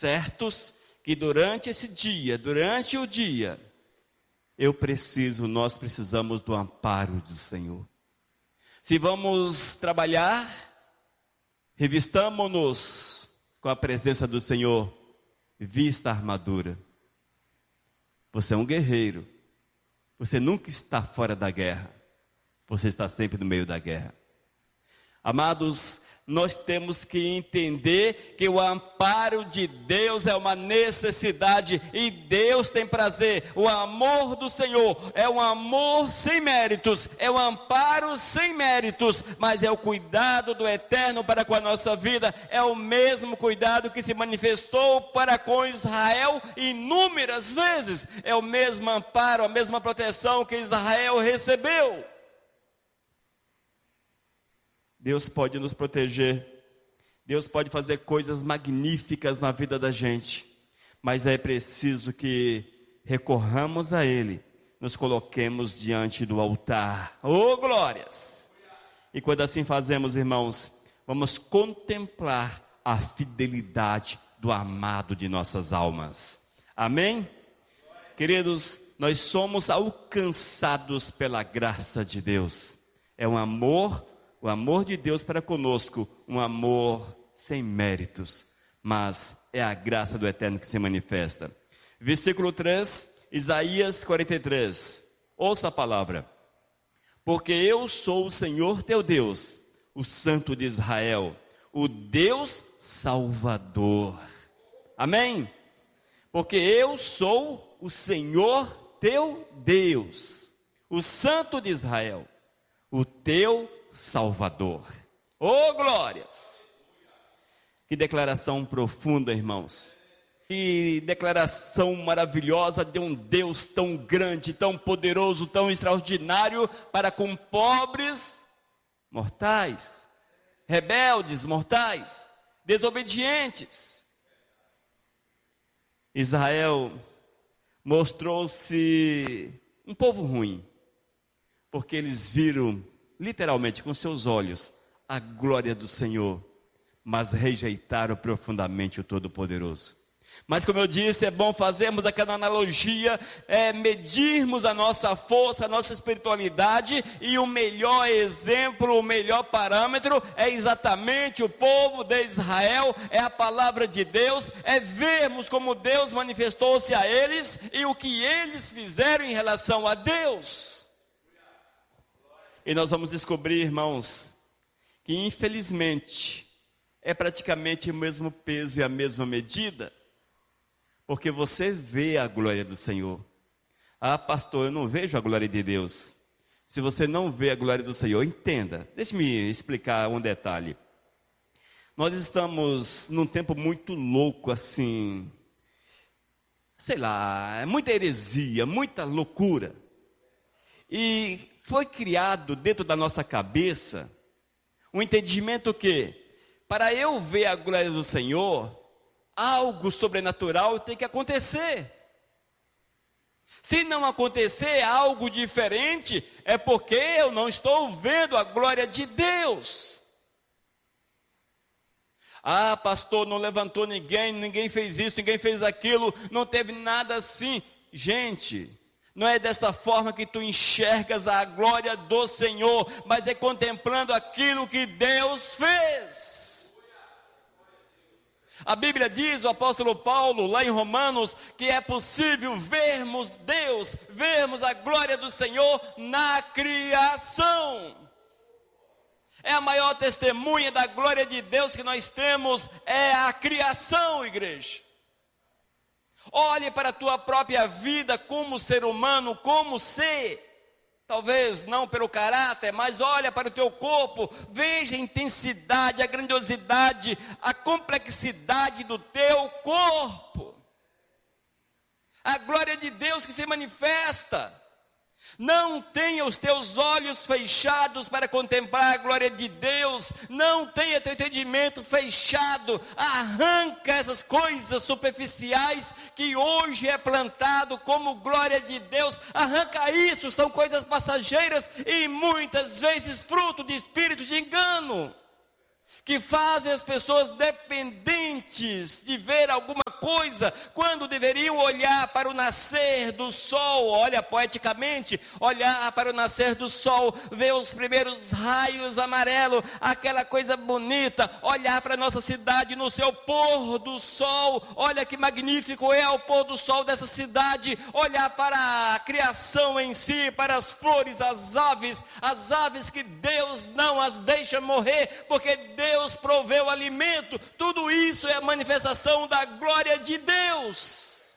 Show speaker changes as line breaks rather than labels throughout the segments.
certos que durante o dia, nós precisamos do amparo do Senhor. Se vamos trabalhar, revistamo-nos com a presença do Senhor, vista a armadura. Você é um guerreiro, você nunca está fora da guerra, você está sempre no meio da guerra. Amados, nós temos que entender que o amparo de Deus é uma necessidade e Deus tem prazer. O amor do Senhor é um amor sem méritos, é um amparo sem méritos, mas é o cuidado do Eterno para com a nossa vida. É o mesmo cuidado que se manifestou para com Israel inúmeras vezes. É o mesmo amparo, a mesma proteção que Israel recebeu. Deus pode nos proteger, Deus pode fazer coisas magníficas na vida da gente, mas é preciso que recorramos a Ele, nos coloquemos diante do altar. Oh, glórias! E quando assim fazemos, irmãos, vamos contemplar a fidelidade do amado de nossas almas. Amém? Queridos, nós somos alcançados pela graça de Deus. É um amor, o amor de Deus para conosco, um amor sem méritos, mas é a graça do Eterno que se manifesta. Versículo 3, Isaías 43, ouça a palavra. Porque eu sou o Senhor teu Deus, o Santo de Israel, o Deus Salvador. Amém? Porque eu sou o Senhor teu Deus, o Santo de Israel, o teu Salvador. Oh, glórias! Que declaração profunda, irmãos. Que declaração maravilhosa de um Deus tão grande, tão poderoso, tão extraordinário para com pobres mortais, rebeldes mortais, desobedientes. Israel mostrou-se um povo ruim, porque eles viram literalmente com seus olhos a glória do Senhor, mas rejeitaram profundamente o Todo-Poderoso. Mas como eu disse, é bom fazermos aquela analogia, medirmos a nossa força, a nossa espiritualidade, e o melhor exemplo, o melhor parâmetro é exatamente o povo de Israel, é a palavra de Deus, é vermos como Deus manifestou-se a eles e o que eles fizeram em relação a Deus. E nós vamos descobrir, irmãos, que infelizmente é praticamente o mesmo peso e a mesma medida, porque você vê a glória do Senhor. Ah, pastor, eu não vejo a glória de Deus. Se você não vê a glória do Senhor, entenda. Deixe-me explicar um detalhe. Nós estamos num tempo muito louco, assim, sei lá, muita heresia, muita loucura. E foi criado dentro da nossa cabeça um entendimento que, para eu ver a glória do Senhor, algo sobrenatural tem que acontecer. Se não acontecer algo diferente, é porque eu não estou vendo a glória de Deus. Ah, pastor, não levantou ninguém fez isso, ninguém fez aquilo, não teve nada assim. Gente, não é dessa forma que tu enxergas a glória do Senhor, mas é contemplando aquilo que Deus fez. A Bíblia diz, o apóstolo Paulo, lá em Romanos, que é possível vermos Deus, vermos a glória do Senhor na criação. É a maior testemunha da glória de Deus que nós temos, é a criação, igreja. Olhe para a tua própria vida como ser humano, como ser. Talvez não pelo caráter, mas olha para o teu corpo, veja a intensidade, a grandiosidade, a complexidade do teu corpo. A glória de Deus que se manifesta. Não tenha os teus olhos fechados para contemplar a glória de Deus. Não tenha teu entendimento fechado. Arranca essas coisas superficiais que hoje é plantado como glória de Deus. Arranca isso, são coisas passageiras e muitas vezes fruto de espírito de engano, que fazem as pessoas dependentes de ver alguma coisa, quando deveriam olhar para o nascer do sol, olha poeticamente, olhar para o nascer do sol, ver os primeiros raios amarelos, aquela coisa bonita, olhar para a nossa cidade no seu pôr do sol, olha que magnífico é o pôr do sol dessa cidade, olhar para a criação em si, para as flores, as aves que Deus não as deixa morrer, porque Deus proveu alimento, tudo isso é a manifestação da glória de Deus.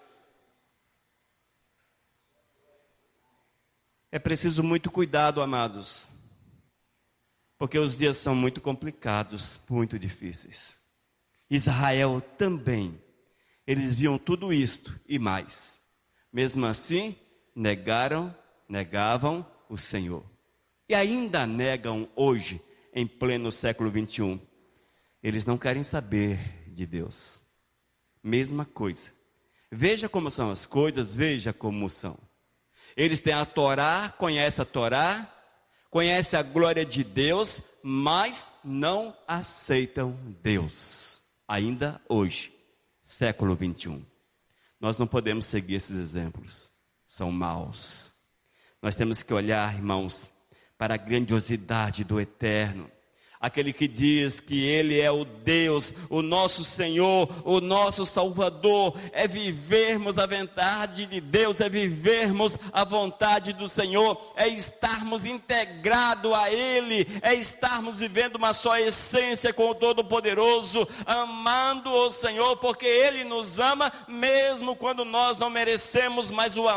É preciso muito cuidado, amados, porque os dias são muito complicados, muito difíceis. Israel também, eles viam tudo isto e mais. Mesmo assim, negavam o Senhor. E ainda negam hoje, em pleno século 21. Eles não querem saber de Deus. Mesma coisa. Veja como são as coisas, veja como são. Eles têm a Torá, conhecem a glória de Deus, mas não aceitam Deus. Ainda hoje, século 21. Nós não podemos seguir esses exemplos. São maus. Nós temos que olhar, irmãos, para a grandiosidade do Eterno. Aquele que diz que Ele é o Deus, o nosso Senhor, o nosso Salvador, é vivermos a vontade de Deus, é vivermos a vontade do Senhor, é estarmos integrados a Ele, é estarmos vivendo uma só essência com o Todo-Poderoso, amando o Senhor, porque Ele nos ama, mesmo quando nós não merecemos, mas o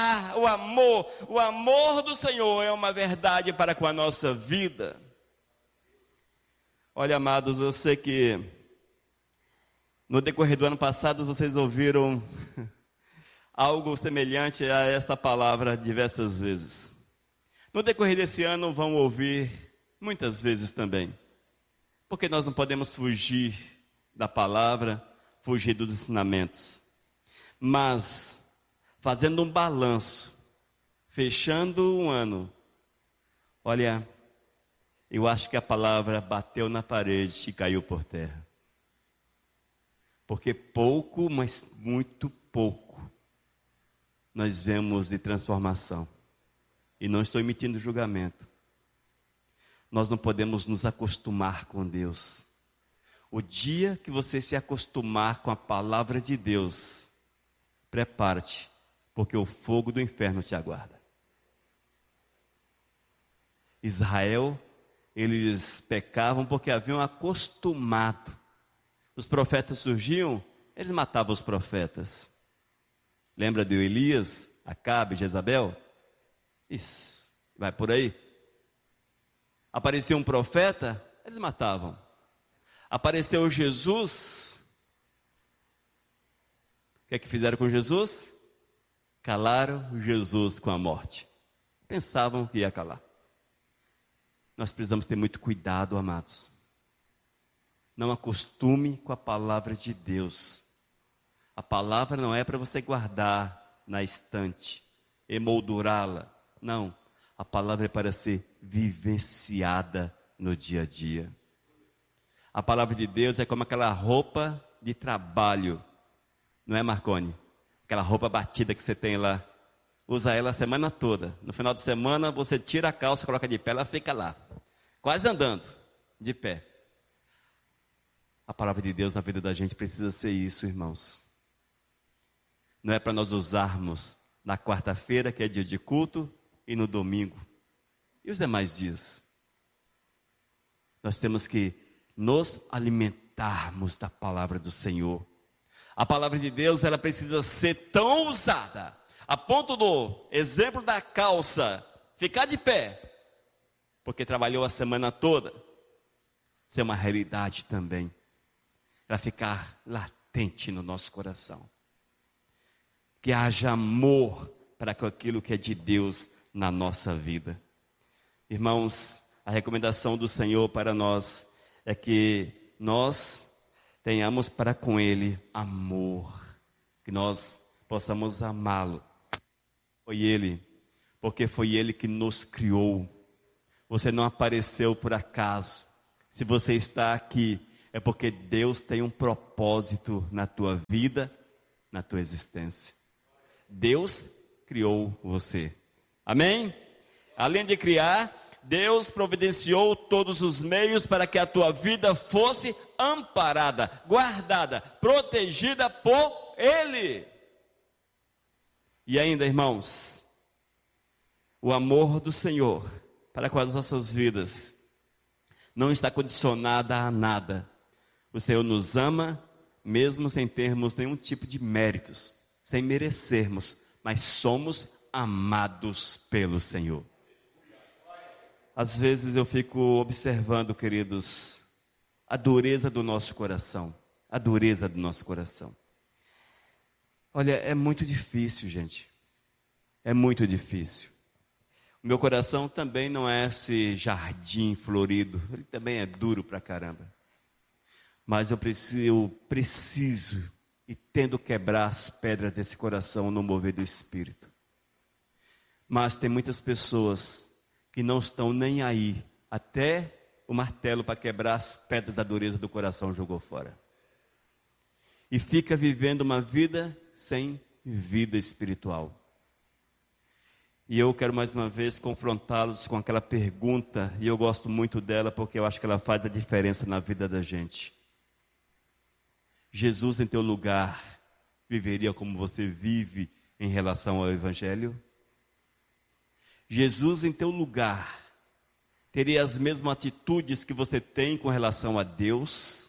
amor do Senhor é uma verdade para com a nossa vida. Olha, amados, eu sei que no decorrer do ano passado vocês ouviram algo semelhante a esta palavra diversas vezes. No decorrer desse ano vão ouvir muitas vezes também. Porque nós não podemos fugir da palavra, fugir dos ensinamentos. Mas, fazendo um balanço, fechando um ano, olha, eu acho que a palavra bateu na parede e caiu por terra. Porque pouco, mas muito pouco, nós vemos de transformação. E não estou emitindo julgamento. Nós não podemos nos acostumar com Deus. O dia que você se acostumar com a palavra de Deus, prepare-te, porque o fogo do inferno te aguarda. Israel, eles pecavam porque haviam acostumado. Os profetas surgiam, eles matavam os profetas. Lembra de Elias, Acabe, Jezabel? Isso, vai por aí. Aparecia um profeta, eles matavam. Apareceu Jesus. O que é que fizeram com Jesus? Calaram Jesus com a morte. Pensavam que ia calar. Nós precisamos ter muito cuidado, amados. Não acostume com a palavra de Deus. A palavra não é para você guardar na estante, emoldurá-la. Não, a palavra é para ser vivenciada no dia a dia. A palavra de Deus é como aquela roupa de trabalho. Não é, Marconi? Aquela roupa batida que você tem lá. Usa ela a semana toda. No final de semana você tira a calça, coloca de pé, ela fica lá. Quase andando, de pé. A palavra de Deus na vida da gente precisa ser isso, irmãos. Não é para nós usarmos na quarta-feira, que é dia de culto, e no domingo. E os demais dias? Nós temos que nos alimentarmos da palavra do Senhor. A palavra de Deus, ela precisa ser tão usada, a ponto do exemplo da calça, ficar de pé, porque trabalhou a semana toda, ser uma realidade também, para ficar latente no nosso coração. Que haja amor para aquilo que é de Deus na nossa vida. Irmãos, a recomendação do Senhor para nós é que nós tenhamos para com Ele amor, que nós possamos amá-lo. Foi Ele, porque foi Ele que nos criou. Você não apareceu por acaso. Se você está aqui, é porque Deus tem um propósito na tua vida, na tua existência. Deus criou você. Amém? Além de criar, Deus providenciou todos os meios para que a tua vida fosse amparada, guardada, protegida por Ele. E ainda, irmãos, o amor do Senhor para com as nossas vidas não está condicionada a nada. O Senhor nos ama, mesmo sem termos nenhum tipo de méritos, sem merecermos, mas somos amados pelo Senhor. Às vezes eu fico observando, queridos, a dureza do nosso coração. A dureza do nosso coração. Olha, é muito difícil, gente. É muito difícil. O meu coração também não é esse jardim florido. Ele também é duro pra caramba. Mas eu preciso e tendo quebrar as pedras desse coração no mover do Espírito. Mas tem muitas pessoas que não estão nem aí. Até o martelo para quebrar as pedras da dureza do coração jogou fora. E fica vivendo uma vida sem vida espiritual. E eu quero mais uma vez confrontá-los com aquela pergunta, e eu gosto muito dela porque eu acho que ela faz a diferença na vida da gente. Jesus em teu lugar viveria como você vive em relação ao Evangelho? Jesus em teu lugar teria as mesmas atitudes que você tem com relação a Deus?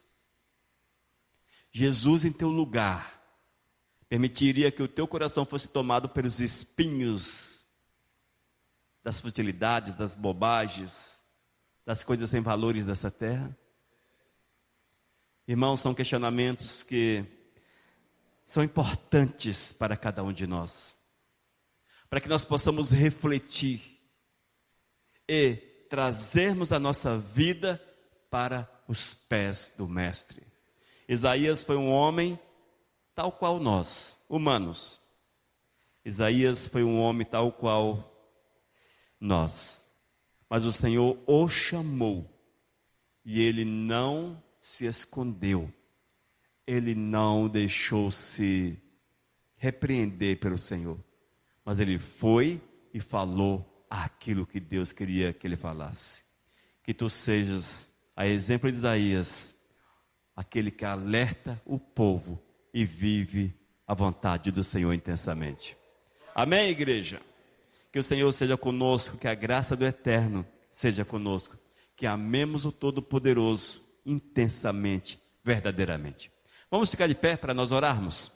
Jesus em teu lugar permitiria que o teu coração fosse tomado pelos espinhos das futilidades, das bobagens, das coisas sem valores dessa terra? Irmãos, são questionamentos que são importantes para cada um de nós, para que nós possamos refletir e trazermos a nossa vida para os pés do Mestre. Isaías foi um homem tal qual nós, humanos. Isaías foi um homem tal qual nós. Mas o Senhor o chamou e ele não se escondeu. Ele não deixou-se repreender pelo Senhor. Mas ele foi e falou aquilo que Deus queria que ele falasse. Que tu sejas, a exemplo de Isaías, aquele que alerta o povo e vive a vontade do Senhor intensamente. Amém, igreja? Que o Senhor seja conosco, que a graça do Eterno seja conosco, que amemos o Todo-Poderoso intensamente, verdadeiramente. Vamos ficar de pé para nós orarmos?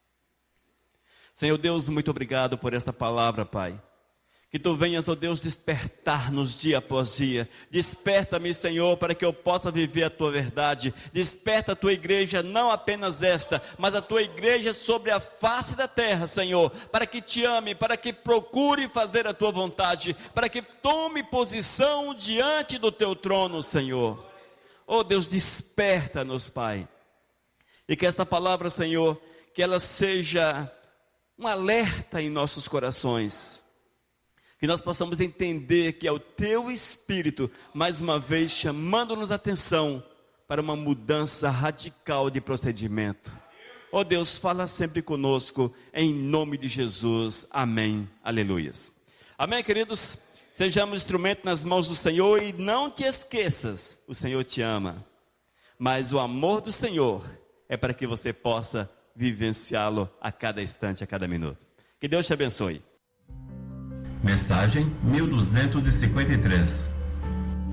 Senhor Deus, muito obrigado por esta palavra, Pai. Que Tu venhas, ó Deus, despertar-nos dia após dia. Desperta-me, Senhor, para que eu possa viver a Tua verdade. Desperta a Tua igreja, não apenas esta, mas a Tua igreja sobre a face da terra, Senhor. Para que Te ame, para que procure fazer a Tua vontade. Para que tome posição diante do Teu trono, Senhor. Oh Deus, desperta-nos, Pai. E que esta palavra, Senhor, que ela seja um alerta em nossos corações. Que nós possamos entender que é o Teu Espírito, mais uma vez, chamando-nos a atenção para uma mudança radical de procedimento. Oh Deus, fala sempre conosco, em nome de Jesus. Amém. Aleluias. Amém, queridos? Sejamos instrumento nas mãos do Senhor e não te esqueças, o Senhor te ama. Mas o amor do Senhor é para que você possa vivenciá-lo a cada instante, a cada minuto. Que Deus te abençoe.
Mensagem 1253.